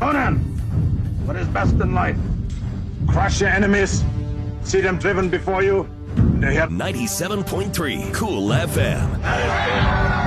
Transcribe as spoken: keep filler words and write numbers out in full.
Conan, what is best in life? Crush your enemies, see them driven before you. They have ninety-seven point three Cool F M.